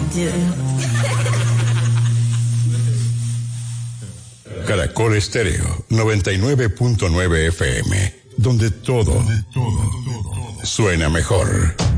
do. Caracol Estéreo 99.9 FM, donde todo suena mejor.